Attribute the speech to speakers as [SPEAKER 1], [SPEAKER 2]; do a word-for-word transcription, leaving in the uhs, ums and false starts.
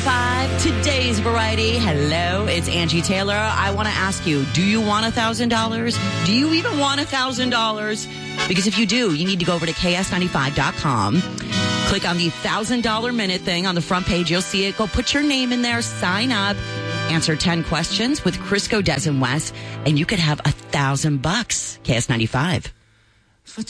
[SPEAKER 1] ninety-five, today's variety. Hello, it's Angie Taylor. I want to ask you, do you want one thousand dollars? Do you even want one thousand dollars? Because if you do, you need to go over to K S ninety-five dot com. Click on the one thousand dollars minute thing on the front page. You'll see it. Go put your name in there. Sign up. Answer ten questions with Crisco, Des, and Wes, and you could have a thousand bucks. K S ninety-five.